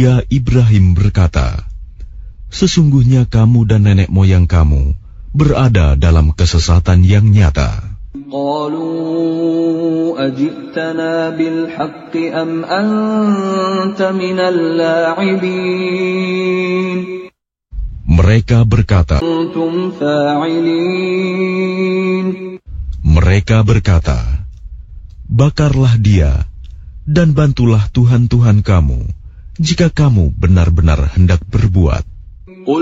Dia Ibrahim berkata, "Sesungguhnya kamu dan nenek moyang kamu berada dalam kesesatan yang nyata." قالوا أجئتنا بالحق أم أنت من اللاعبين Mereka berkata, كنتم فاعلين Mereka berkata, "Bakarlah dia dan bantulah Tuhan-Tuhan kamu jika kamu benar-benar hendak berbuat."